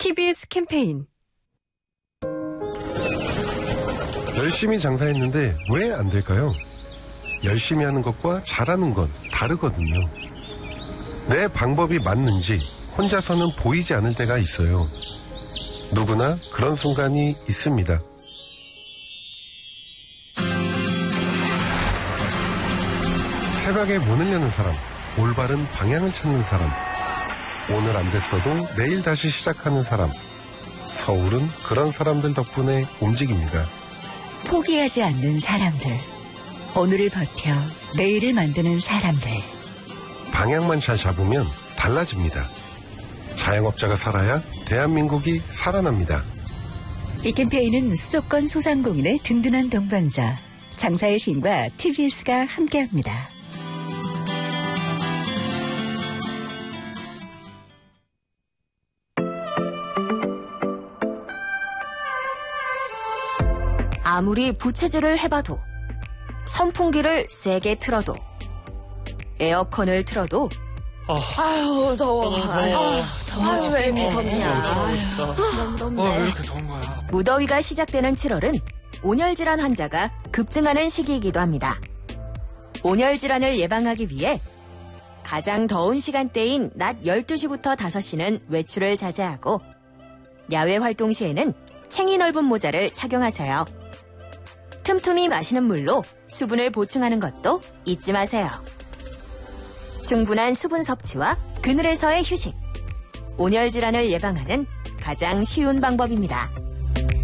TBS 캠페인. 열심히 장사했는데 왜 안 될까요? 열심히 하는 것과 잘하는 건 다르거든요. 내 방법이 맞는지 혼자서는 보이지 않을 때가 있어요. 누구나 그런 순간이 있습니다. 새벽에 문을 여는 사람, 올바른 방향을 찾는 사람, 오늘 안 됐어도 내일 다시 시작하는 사람. 서울은 그런 사람들 덕분에 움직입니다. 포기하지 않는 사람들. 오늘을 버텨 내일을 만드는 사람들. 방향만 잘 잡으면 달라집니다. 자영업자가 살아야 대한민국이 살아납니다. 이 캠페인은 수도권 소상공인의 든든한 동반자 장사의 신과 TBS가 함께합니다. 아무리 부채질을 해봐도, 선풍기를 세게 틀어도, 에어컨을 틀어도, 아유 더워. 아유 왜 이렇게 덥냐. 너무 덥네. 왜 이렇게 더운 거야? 무더위가 시작되는 7월은 온열질환 환자가 급증하는 시기이기도 합니다. 온열질환을 예방하기 위해 가장 더운 시간대인 낮 12시부터 5시는 외출을 자제하고, 야외 활동 시에는 챙이 넓은 모자를 착용하세요. 틈틈이 마시는 물로 수분을 보충하는 것도 잊지 마세요. 충분한 수분 섭취와 그늘에서의 휴식. 온열 질환을 예방하는 가장 쉬운 방법입니다.